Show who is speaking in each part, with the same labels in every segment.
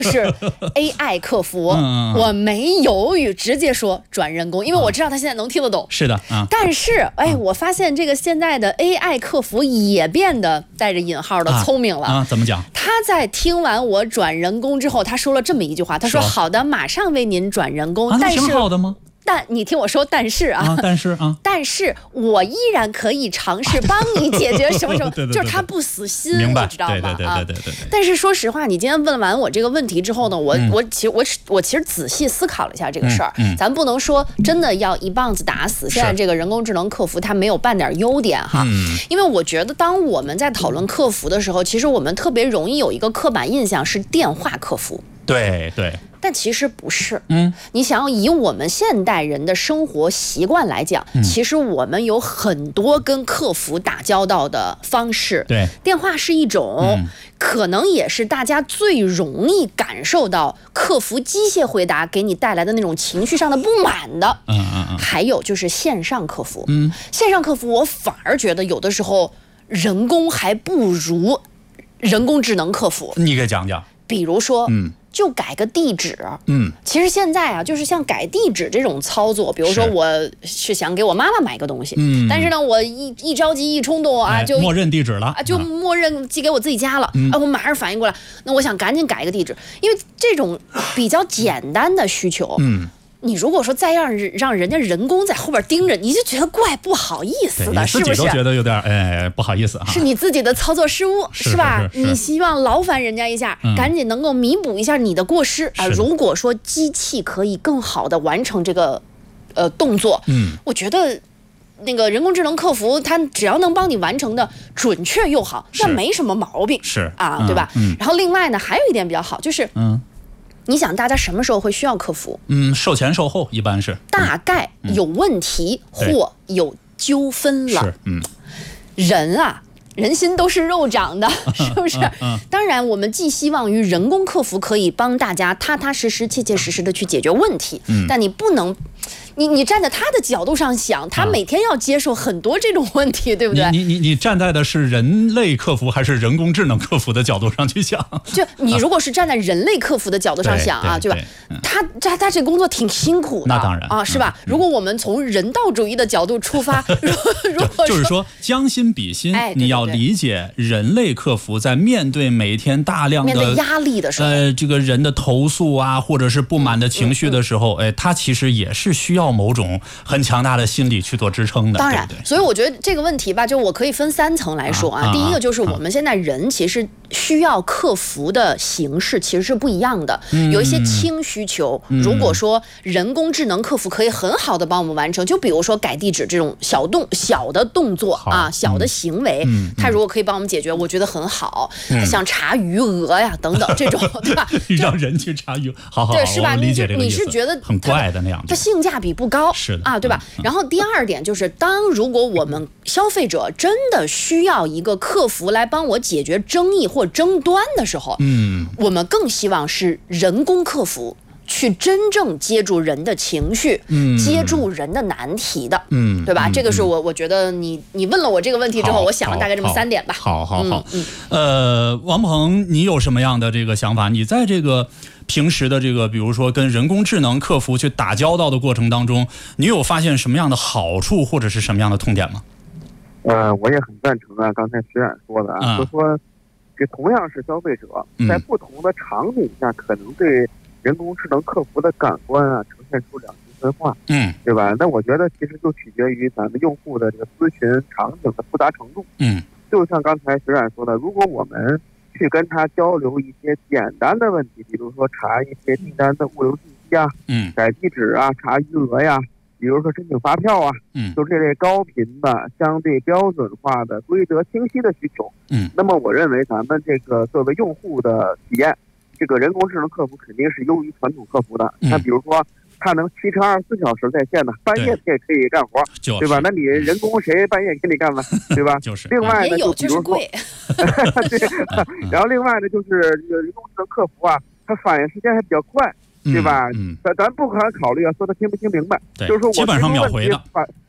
Speaker 1: 是 AI 客服，我没犹豫，直接说转人工，因为我知道他现在能听得懂。
Speaker 2: 是的啊，
Speaker 1: 但是我发现这个现在的 AI 客服也变得带着引号的聪明了
Speaker 2: 怎么讲？
Speaker 1: 他在听完我转人工之后，他说了这么一句话，他说：“好的，马上为您转人工。”但是
Speaker 2: 挺好的吗？
Speaker 1: 但你听我说，但是但是我依然可以尝试帮你解决什么什么，就是他不死心，
Speaker 2: 明白？
Speaker 1: 你知道吗？
Speaker 2: 对。
Speaker 1: 但是说实话，你今天问完我这个问题之后呢，我其实仔细思考了一下这个事儿，咱不能说真的要一棒子打死。现在这个人工智能客服它没有半点优点哈，因为我觉得当我们在讨论客服的时候，其实我们特别容易有一个刻板印象是电话客服。
Speaker 2: 对。
Speaker 1: 但其实不是，你想要以我们现代人的生活习惯来讲，其实我们有很多跟客服打交道的方式。
Speaker 2: 对，
Speaker 1: 电话是一种，可能也是大家最容易感受到客服机械回答给你带来的那种情绪上的不满的。还有就是线上客服，线上客服我反而觉得有的时候人工还不如人工智能客服。
Speaker 2: 你给讲讲。
Speaker 1: 比如说，就改个地址，其实现在啊，就是像改地址这种操作，比如说我是想给我妈妈买个东西，但是呢，我一着急一冲动啊，就
Speaker 2: 默认地址了
Speaker 1: 就默认寄给我自己家了，我马上反应过来，那我想赶紧改个地址，因为这种比较简单的需求，你如果说再让人家人工在后边盯着，你就觉得怪不好意思的，是不是？
Speaker 2: 自己都觉得有点不好意思啊。
Speaker 1: 是你自己的操作失误，是吧？你希望劳烦人家一下，赶紧能够弥补一下你的过失啊。如果说机器可以更好的完成这个动作，我觉得那个人工智能客服，它只要能帮你完成的准确又好，那没什么毛病，
Speaker 2: 是
Speaker 1: 啊，对吧？然后另外呢，还有一点比较好，就是你想大家什么时候会需要客服？
Speaker 2: 售前售后一般是
Speaker 1: 大概有问题或有纠纷了。人啊，人心都是肉长的，是不是？当然，我们寄希望于人工客服可以帮大家踏踏实实、切切实实的去解决问题。但你不能。你站在他的角度上想，他每天要接受很多这种问题，对不对？
Speaker 2: 你站在的是人类客服还是人工智能客服的角度上去想？就
Speaker 1: 你如果是站在人类客服的角度上想啊，对吧？他这工作挺辛苦的，
Speaker 2: 那当然
Speaker 1: 啊，是吧？如果我们从人道主义的角度出发，如果
Speaker 2: 就是说将心比心，你要理解人类客服在面对每天大量的
Speaker 1: 面对压力的时候，
Speaker 2: 这个人的投诉啊，或者是不满的情绪的时候，他其实也是需要某种很强大的心理去做支撑的。
Speaker 1: 当然，
Speaker 2: 对对，
Speaker 1: 所以我觉得这个问题吧，就我可以分3层来说啊。第一个就是我们现在人其实需要客服的形式其实是不一样的，有一些轻需求，如果说人工智能客服可以很好的帮我们完成，就比如说改地址这种小的动作啊，小的行为，它如果可以帮我们解决，我觉得很好。像查余额呀等等这种，对吧？
Speaker 2: 让人去查余额，好，
Speaker 1: 对，是吧？
Speaker 2: 理解这个意思。
Speaker 1: 你是觉得
Speaker 2: 很怪的那样，
Speaker 1: 它性价比不高，
Speaker 2: 是的
Speaker 1: 啊，对吧？然后第二点就是，如果我们消费者真的需要一个客服来帮我解决争议或争端的时候，我们更希望是人工客服去真正接住人的情绪，接住人的难题的，对吧？这个是我觉得你问了我这个问题之后，我想了大概这么3点吧。
Speaker 2: 好，王鹏，你有什么样的这个想法？你在这个平时的这个，比如说跟人工智能客服去打交道的过程当中，你有发现什么样的好处或者是什么样的痛点吗？
Speaker 3: 我也很赞成啊，刚才徐冉说的啊，就说这同样是消费者，在不同的场景下，可能对人工智能客服的感官啊呈现出两极分化，对吧？那我觉得其实就取决于咱们用户的这个咨询场景的复杂程度，就像刚才徐冉说的，如果我们去跟他交流一些简单的问题，比如说查一些订单的物流信息啊，改地址啊，查余额呀，比如说申请发票啊，就这类高频的、相对标准化的、规则清晰的需求，那么我认为咱们这个作为用户的体验，这个人工智能客服肯定是优于传统客服的。那比如说，它能7乘24小时在线的，半夜也可以干活，对吧？那你人工谁半夜给你干了，对吧？另外呢，就比如说，对，然后另外呢，就是人工智能客服啊，它反应时间还比较快。对吧？咱不可考虑啊，说他听不听明白，就是说我
Speaker 2: 基本上秒回的。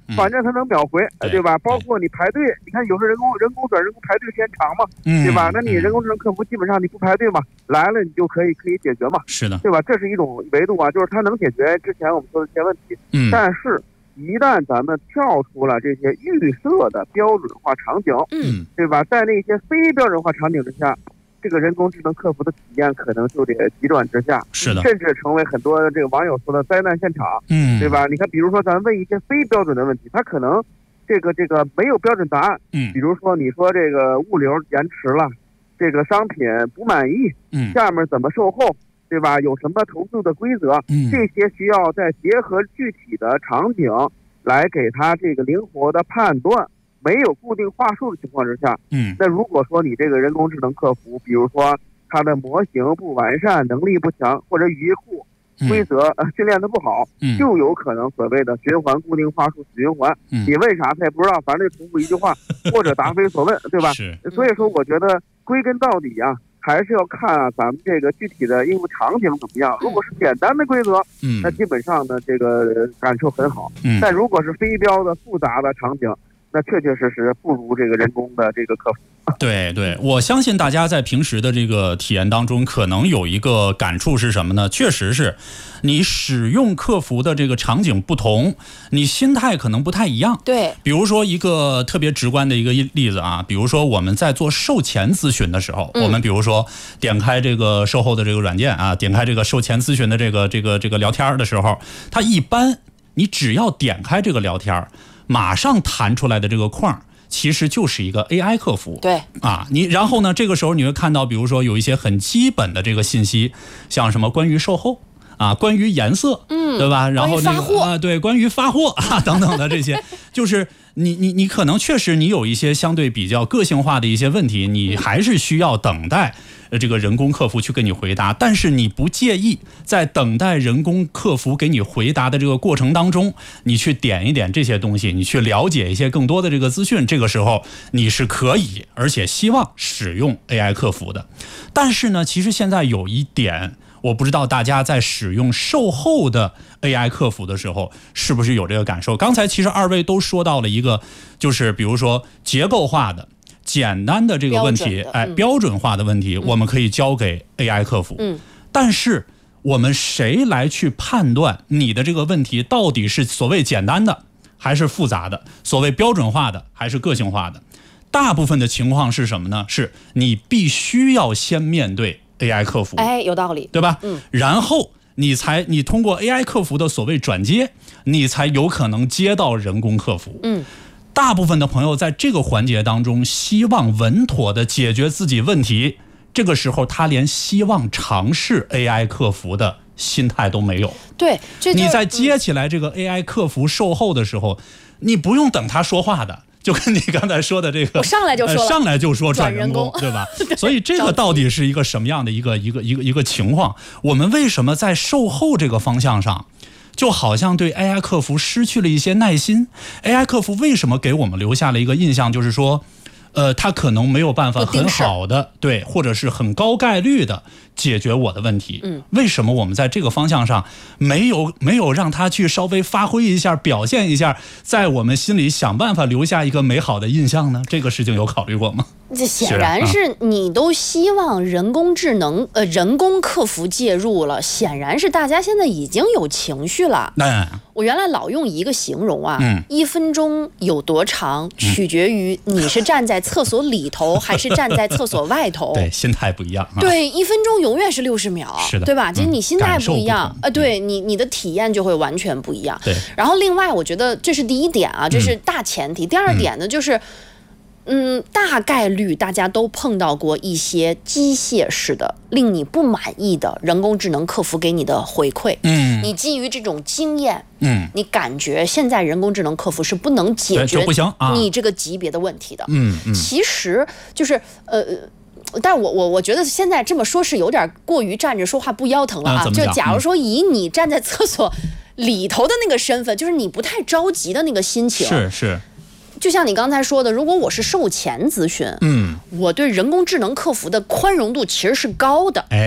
Speaker 3: 反正它能秒回，对吧？包括你排队，你看有时候人工转人工排队时间长嘛，对吧？那你人工智能客服基本上你不排队嘛，来了你就可以解决嘛，
Speaker 2: 是的，
Speaker 3: 对吧？这是一种维度啊，就是它能解决之前我们说的这些问题，但是一旦咱们跳出了这些预设的标准化场景，对吧？在那些非标准化场景之下，这个人工智能客服的体验可能就得急转直下，
Speaker 2: 是的，
Speaker 3: 甚至成为很多这个网友说的灾难现场，对吧？你看，比如说咱问一些非标准的问题，它可能这个没有标准答案，比如说你说这个物流延迟了，这个商品不满意，下面怎么售后，对吧？有什么投诉的规则，这些需要再结合具体的场景来给它这个灵活的判断。没有固定话术的情况之下，那如果说你这个人工智能客服，比如说它的模型不完善、能力不强，或者语义库规则训练的不好，就有可能所谓的循环固定话术死循环。你问啥他也不知道，反正重复一句话或者答非所问，对吧？所以说，我觉得归根到底啊，还是要看咱们这个具体的应用场景怎么样。如果是简单的规则，那基本上呢这个感受很好。但如果是非标的复杂的场景，那确确实实不如这个人工的这个客服。
Speaker 2: 对，我相信大家在平时的这个体验当中，可能有一个感触是什么呢？确实是，你使用客服的这个场景不同，你心态可能不太一样。
Speaker 1: 对，
Speaker 2: 比如说一个特别直观的一个例子啊，比如说我们在做售前咨询的时候，我们比如说点开这个售后的这个软件啊，点开这个售前咨询的这个聊天的时候，它一般你只要点开这个聊天，马上弹出来的这个框其实就是一个 AI 客服。
Speaker 1: 对
Speaker 2: 啊，然后呢，这个时候你会看到，比如说有一些很基本的这个信息，像什么关于售后啊，关于颜色，对吧？然后那个对，关于发货啊等等的这些，就是你可能确实你有一些相对比较个性化的一些问题，你还是需要等待这个人工客服去给你回答，但是你不介意在等待人工客服给你回答的这个过程当中，你去点一点这些东西，你去了解一些更多的这个资讯，这个时候你是可以而且希望使用 AI 客服的。但是呢，其实现在有一点，我不知道大家在使用售后的 AI 客服的时候是不是有这个感受。刚才其实二位都说到了一个，就是比如说结构化的简单的这个问题，标准化的问题，我们可以交给 AI 客服。但是我们谁来去判断你的这个问题到底是所谓简单的还是复杂的，所谓标准化的还是个性化的？大部分的情况是什么呢？是你必须要先面对 AI 客服，
Speaker 1: 有道理，
Speaker 2: 对吧？然后你通过 AI 客服的所谓转接，你才有可能接到人工客服。大部分的朋友在这个环节当中希望稳妥的解决自己问题，这个时候他连希望尝试 AI 客服的心态都没有。
Speaker 1: 对，
Speaker 2: 你在接起来这个 AI 客服售后的时候，你不用等他说话的，就跟你刚才说的这个，
Speaker 1: 我上来就说
Speaker 2: 转人工，对吧？所以这个到底是一个什么样的一个情况？我们为什么在售后这个方向上就好像对 AI 客服失去了一些耐心？ AI 客服为什么给我们留下了一个印象，就是说他可能没有办法很好的对，或者是很高概率的解决我的问题。为什么我们在这个方向上没有让他去稍微发挥一下，表现一下，在我们心里想办法留下一个美好的印象呢？这个事情有考虑过吗？
Speaker 1: 这显然是你都希望人工智能人工客服介入了，显然是大家现在已经有情绪了。我原来老用一个形容啊，1分钟有多长取决于你是站在厕所里头还是站在厕所外头。
Speaker 2: 对，心态不一样。
Speaker 1: 对，1分钟永远是60秒，
Speaker 2: 是的，
Speaker 1: 对吧？其实你心态不一样，对你的体验就会完全不一样。
Speaker 2: 对。
Speaker 1: 然后另外，我觉得这是第一点啊，这是大前提。第二点呢，就是大概率大家都碰到过一些机械式的令你不满意的人工智能客服给你的回馈。你基于这种经验，你感觉现在人工智能客服是不能解决你这个级别的问题的。其实就是但我觉得现在这么说是有点过于站着说话不腰疼了啊。就假如说以你站在厕所里头的那个身份，就是你不太着急的那个心情，
Speaker 2: 是。
Speaker 1: 就像你刚才说的，如果我是售前咨询，我对人工智能客服的宽容度其实是高的。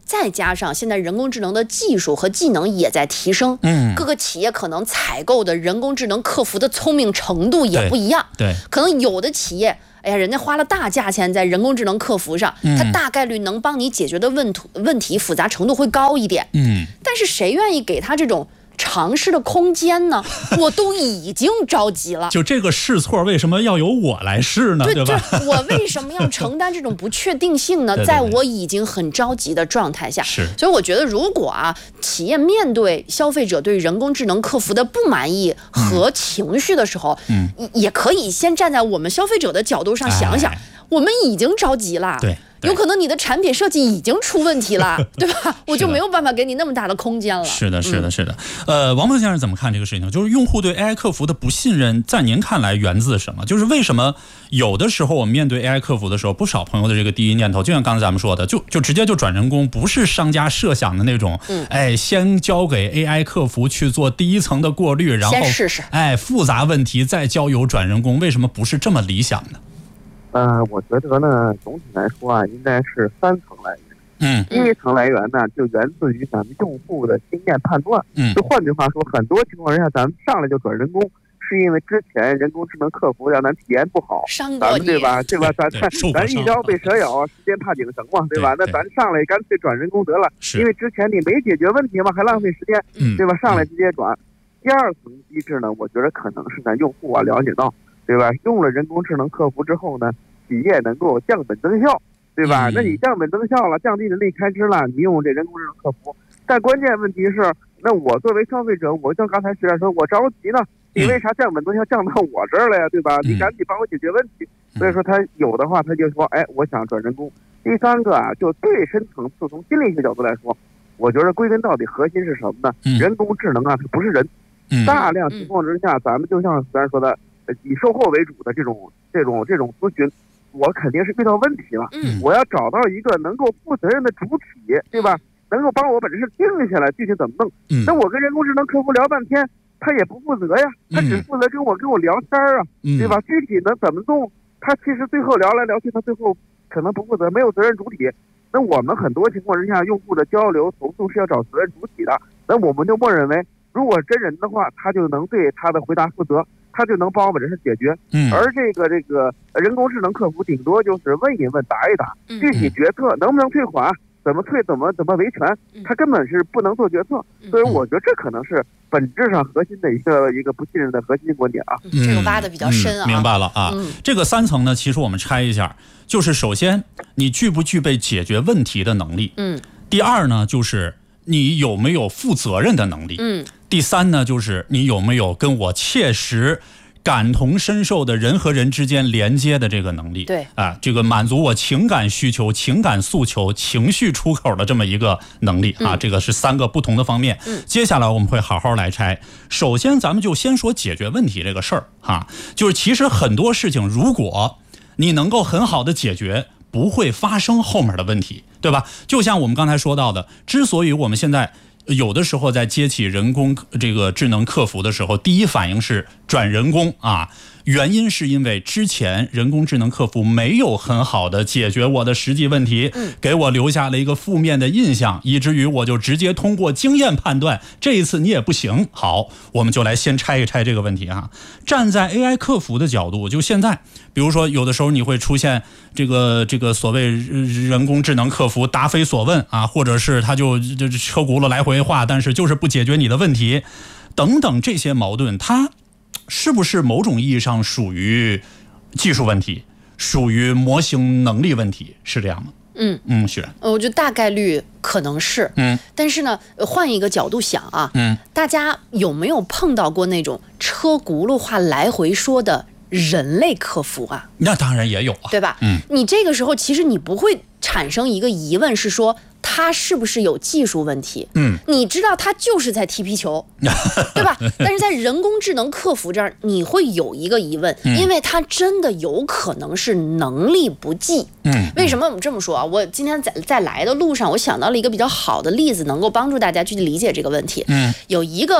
Speaker 1: 再加上现在人工智能的技术和技能也在提升，各个企业可能采购的人工智能客服的聪明程度也不一样，
Speaker 2: 对，
Speaker 1: 可能有的企业，哎呀，人家花了大价钱在人工智能客服上，它大概率能帮你解决的问题复杂程度会高一点，但是谁愿意给他这种尝试的空间呢？我都已经着急了。
Speaker 2: 就这个试错，为什么要由我来试呢？对吧？
Speaker 1: 我为什么要承担这种不确定性呢？在我已经很着急的状态下，所以我觉得，如果企业面对消费者对人工智能客服的不满意和情绪的时候，也可以先站在我们消费者的角度上想想，我们已经着急了。
Speaker 2: 对。
Speaker 1: 有可能你的产品设计已经出问题了，对吧？我就没有办法给你那么大的空间了。
Speaker 2: 是的。王鹏先生怎么看这个事情？就是用户对 AI 客服的不信任，在您看来源自什么？就是为什么有的时候我们面对 AI 客服的时候，不少朋友的这个第一念头，就像刚才咱们说的，就直接就转人工，不是商家设想的那种，先交给 AI 客服去做第一层的过滤，然后
Speaker 1: 先试试，
Speaker 2: 复杂问题再交由转人工，为什么不是这么理想呢？
Speaker 3: 我觉得呢，总体来说应该是3层来源。第一层来源呢，就源自于咱们用户的经验判断。就换句话说，很多情况下，咱们上来就转人工，是因为之前人工智能客服让咱体验不好，咱们对吧？咱一朝被蛇咬，时间怕井绳嘛，对吧？那咱上来干脆转人工得了，因为之前你没解决问题嘛，还浪费时间，对吧？上来直接转。第二层机制呢，我觉得可能是咱用户了解到，对吧？用了人工智能客服之后呢，企业能够降本增效，对吧？那你降本增效了，降低人力开支了，你用这人工智能客服，但关键问题是，那我作为消费者，我像刚才徐然说，我着急呢，你为啥降本增效降到我这儿了呀？对吧？你赶紧帮我解决问题。所以说他有的话，他就说，我想转人工。第三个就最深层次，从心理学角度来说，我觉得归根到底核心是什么呢？人工智能它不是人，大量情况之下，咱们就像徐然说的，以售后为主的这种咨询。我肯定是遇到问题了，我要找到一个能够负责任的主体，对吧？能够帮我把这事定下来，具体怎么弄？那我跟人工智能客服聊半天，他也不负责呀，他只负责跟我聊天啊，对吧？具体能怎么弄？他其实最后聊来聊去，他最后可能不负责，没有责任主体。那我们很多情况之下，用户的交流投诉是要找责任主体的，那我们就默认为，如果真人的话，他就能对他的回答负责。他就能帮我把这事解决，而这个人工智能客服顶多就是问一问、答一答，具体决策能不能退款、怎么退、怎么维权，他根本是不能做决策。所以我觉得这可能是本质上核心的一个不信任的核心观点啊。
Speaker 1: 这个挖的比较深啊。
Speaker 2: 明白了啊。这个3层呢，其实我们拆一下，就是首先你具不具备解决问题的能力，第二呢就是你有没有负责任的能力，第三呢，就是你有没有跟我切实感同身受的人和人之间连接的这个能力？
Speaker 1: 对
Speaker 2: 这个满足我情感需求、情感诉求、情绪出口的这么一个能力啊，这个是3个不同的方面。接下来我们会好好来拆。首先，咱们就先说解决问题这个事儿哈，就是其实很多事情，如果你能够很好的解决，不会发生后面的问题，对吧？就像我们刚才说到的，之所以我们现在有的时候在接起人工这个智能客服的时候，第一反应是转人工啊，原因是因为之前人工智能客服没有很好的解决我的实际问题，给我留下了一个负面的印象，以至于我就直接通过经验判断，这一次你也不行。好，我们就来先拆一拆这个问题啊。站在 AI 客服的角度，就现在比如说有的时候你会出现这个所谓人工智能客服答非所问啊，或者是他就车轱辘来回话，但是就是不解决你的问题等等，这些矛盾它是不是某种意义上属于技术问题，属于模型能力问题，是这样吗？是。
Speaker 1: 我觉得大概率可能是。但是呢，换一个角度想啊，大家有没有碰到过那种车轱辘话来回说的人类客服啊？
Speaker 2: 那当然也有啊，
Speaker 1: 对吧？你这个时候其实你不会产生一个疑问，是说他是不是有技术问题？你知道他就是在踢皮球，对吧？但是在人工智能客服这儿，你会有一个疑问，因为他真的有可能是能力不济。为什么我们这么说啊？我今天在来的路上，我想到了一个比较好的例子，能够帮助大家去理解这个问题。有一个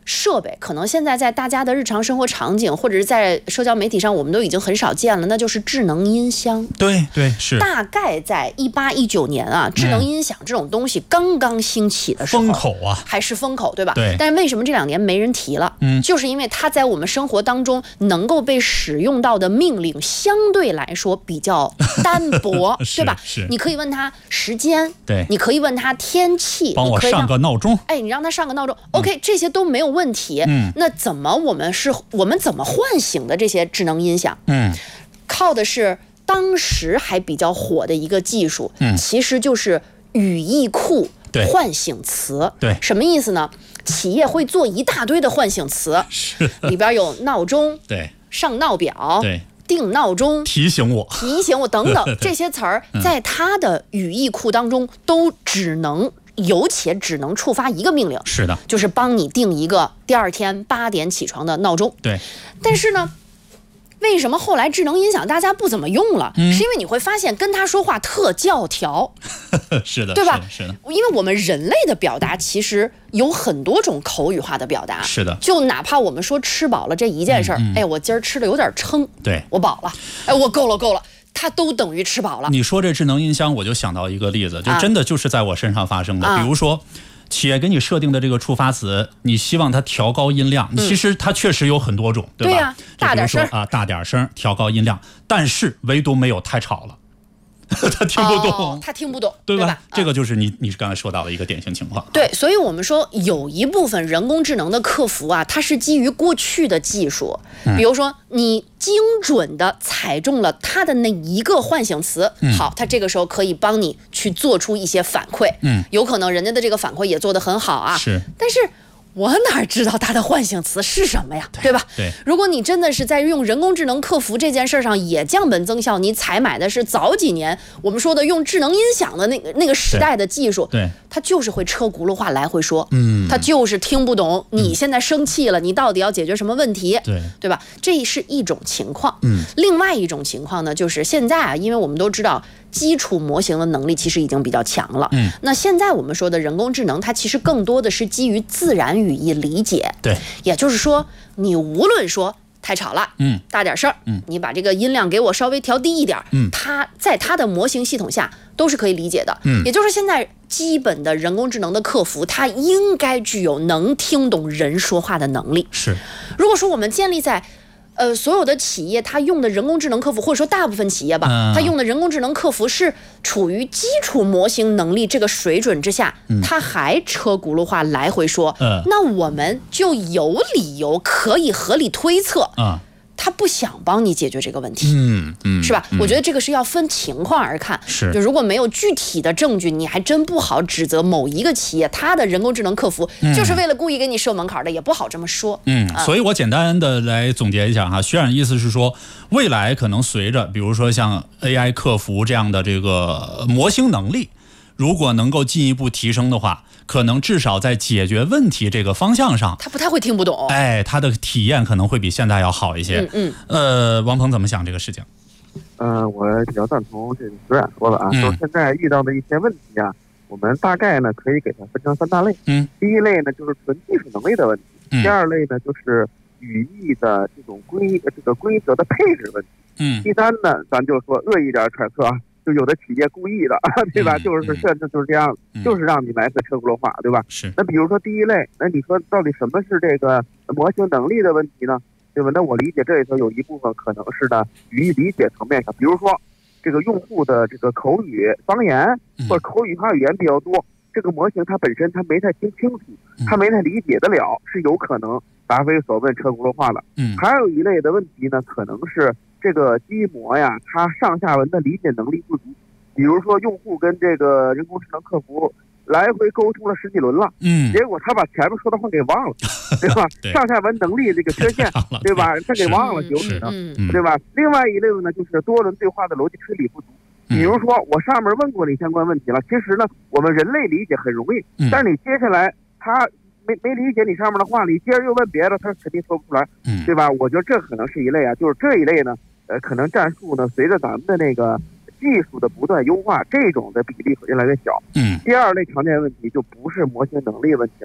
Speaker 1: 设备可能现在在大家的日常生活场景，或者是在社交媒体上，我们都已经很少见了，那就是智能音箱。
Speaker 2: 对对是。
Speaker 1: 大概在18、19年啊，智能音响这种东西刚刚兴起的时候，
Speaker 2: 风口啊，
Speaker 1: 还是风口，对吧？
Speaker 2: 对。
Speaker 1: 但是为什么这2年没人提了？就是因为它在我们生活当中能够被使用到的命令相对来说比较单薄，对吧？
Speaker 2: 是。
Speaker 1: 你可以问他时间，
Speaker 2: 对，
Speaker 1: 你可以问他天气，
Speaker 2: 帮我上个闹钟，
Speaker 1: 你让他上个闹钟，OK，这些都没有问题。那我们怎么唤醒的这些智能音响？靠的是当时还比较火的一个技术，其实就是语义库唤醒词。
Speaker 2: 对，
Speaker 1: 什么意思呢？企业会做一大堆的唤醒词，里边有闹钟，
Speaker 2: 对，
Speaker 1: 上闹表，
Speaker 2: 对，
Speaker 1: 定闹钟，
Speaker 2: 提醒我
Speaker 1: 等等，这些词儿在它的语义库当中都只能触发一个命令，
Speaker 2: 是的，
Speaker 1: 就是帮你定一个第2天8点起床的闹钟。
Speaker 2: 对，
Speaker 1: 但是呢，为什么后来智能音响大家不怎么用了？是因为你会发现跟他说话特教条，
Speaker 2: 是的，
Speaker 1: 对吧？
Speaker 2: 是的，
Speaker 1: 因为我们人类的表达其实有很多种口语化的表达，
Speaker 2: 是的。
Speaker 1: 就哪怕我们说吃饱了这一件事儿，我今儿吃的有点撑，
Speaker 2: 对，
Speaker 1: 我饱了，我够了。它都等于吃饱了。
Speaker 2: 你说这智能音箱，我就想到一个例子，就真的就是在我身上发生的。比如说，企业给你设定的这个触发词，你希望它调高音量，其实它确实有很多种，对吧？
Speaker 1: 对呀，大点声
Speaker 2: 啊，大点声，调高音量，但是唯独没有太吵了。他听不懂，
Speaker 1: 他听不懂，
Speaker 2: 对
Speaker 1: 吧？
Speaker 2: 这个就是你刚才说到的一个典型情况。
Speaker 1: 对，所以我们说有一部分人工智能的客服啊，它是基于过去的技术，比如说你精准的踩中了它的那一个唤醒词，好，它这个时候可以帮你去做出一些反馈，有可能人家的这个反馈也做得很好啊，
Speaker 2: 是，
Speaker 1: 但是我哪知道它的唤醒词是什么呀，对吧？
Speaker 2: 对，
Speaker 1: 如果你真的是在用人工智能客服这件事上也降本增效，你采买的是早几年我们说的用智能音响的那个时代的技术，
Speaker 2: 对，
Speaker 1: 它就是会车轱辘话来回说，它就是听不懂你现在生气了，你到底要解决什么问题，对吧？这是一种情况。另外一种情况呢，就是现在啊，因为我们都知道基础模型的能力其实已经比较强了，那现在我们说的人工智能，它其实更多的是基于自然语义理解，
Speaker 2: 对，
Speaker 1: 也就是说，你无论说太吵了，大点声，你把这个音量给我稍微调低一点，它在它的模型系统下都是可以理解的，也就是现在基本的人工智能的客服，它应该具有能听懂人说话的能力。
Speaker 2: 是，
Speaker 1: 如果说我们建立在所有的企业它用的人工智能客服，或者说大部分企业吧，它用的人工智能客服是处于基础模型能力这个水准之下，它还车轱辘话来回说，那我们就有理由可以合理推测，他不想帮你解决这个问题，是吧？我觉得这个是要分情况而看，就如果没有具体的证据，你还真不好指责某一个企业它的人工智能客服就是为了故意给你设门槛的，也不好这么说。
Speaker 2: 所以我简单的来总结一下哈，徐冉意思是说，未来可能随着比如说像 AI 客服这样的这个模型能力，如果能够进一步提升的话，可能至少在解决问题这个方向上，
Speaker 1: 他不太会听不懂，
Speaker 2: 他的体验可能会比现在要好一些。王鹏怎么想这个事情？
Speaker 3: 我比较赞同这个徐冉说的啊，就是现在遇到的一些问题啊，我们大概呢可以给它分成3大类。第一类呢就是纯技术能力的问题，第二类呢就是语义的这种规则的配置问题，第三呢咱就说恶意点揣测啊。就有的企业故意的，对吧？就是设置就是这样，就是让你来个车轱辘话，对吧？
Speaker 2: 是。
Speaker 3: 那比如说第一类，那你说到底什么是这个模型能力的问题呢？对吧？那我理解这里头有一部分可能是呢语义理解层面上，比如说这个用户的这个口语方言或者口语化语言比较多，这个模型它本身它没太听清楚，它没太理解得了，是有可能答非所问车轱辘话的。还有一类的问题呢，可能是这个机模呀，它上下文的理解能力不足。比如说，用户跟这个人工智能客服来回沟通了10几轮了，结果他把前面说的话给忘了，对吧？上下文能力这个缺陷，对吧？他给忘了，有可能，对吧？另外一类呢，就是多轮对话的逻辑推理不足。比如说，我上面问过你相关问题了，其实呢，我们人类理解很容易，但是你接下来他没理解你上面的话，你接着又问别的，他肯定说不出来，对吧？我觉得这可能是一类啊，就是这一类呢，可能战术呢，随着咱们的那个技术的不断优化，这种的比例会越来越小。第二类常见问题就不是模型能力问题了，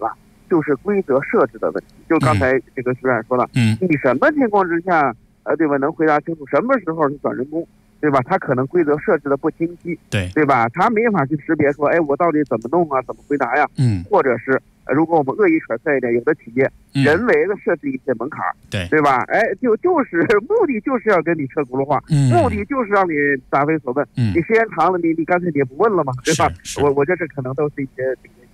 Speaker 3: 就是规则设置的问题。就刚才这个徐冉说了，你什么情况之下，对吧？能回答清楚什么时候是转人工，对吧？他可能规则设置的不清晰，对吧？他没法去识别说，哎，我到底怎么弄啊？怎么回答呀？或者是如果我们恶意揣测一点，有的企业人为的设置一些门槛，对吧？哎，就是目的就是要跟你车轱辘话，目的就是让你答非所问。你时间长了，你干脆你也不问了嘛，对吧？我觉得这可能都是一些